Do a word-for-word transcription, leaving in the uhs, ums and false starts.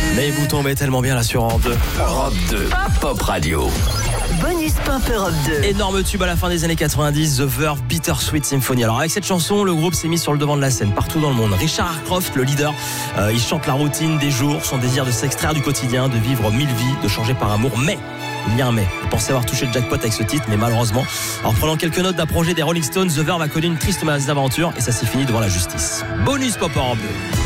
Mais vous tombez tellement bien là sur Europe deux. Europe deux, Pop Radio. Bonus Pop Europe deux. Énorme tube à la fin des années quatre-vingt-dix, The Verve Bittersweet Symphony. Alors avec cette chanson, le groupe s'est mis sur le devant de la scène partout dans le monde. Richard Ashcroft, le leader, euh, il chante la routine des jours, son désir de s'extraire du quotidien, de vivre mille vies, de changer par amour. Mais il y a un mais. Il pensait avoir touché le jackpot avec ce titre, mais malheureusement, en prenant quelques notes d'un projet des Rolling Stones, The Verve a connu une triste mésaventure et ça s'est fini devant la justice. Bonus Pop Europe deux.